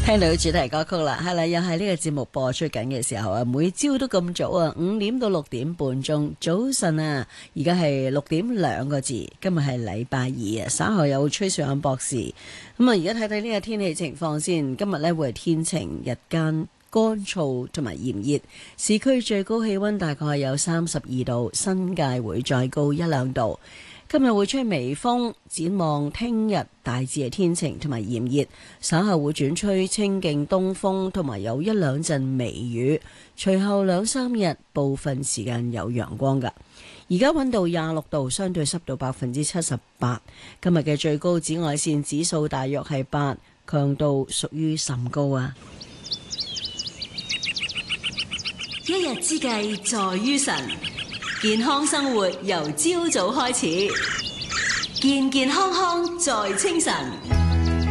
聽到主題歌曲啦，係啦，又係呢個節目播出緊嘅時候啊，每朝都咁早啊，5點到6點半鐘早晨啊，而家係6點2個字，今日係禮拜二啊，稍後有崔瑞安博士。咁啊，而家睇睇呢個天氣情況先，今日呢會係天晴，日間乾燥同埋炎熱，市區最高氣溫大概有32度，新界會再高1-2度。今日會吹微風，展望聽日大致係天晴同埋炎熱，稍後會轉吹清勁東風，同埋有1-2陣微雨。隨後2-3日部分時間有陽光㗎。而家溫度26度，相對濕度78%。今日嘅最高紫外線指數大約係8，強度屬於甚高啊！ 一日之計在於晨，健康生活由朝早開始，健健康康在清晨。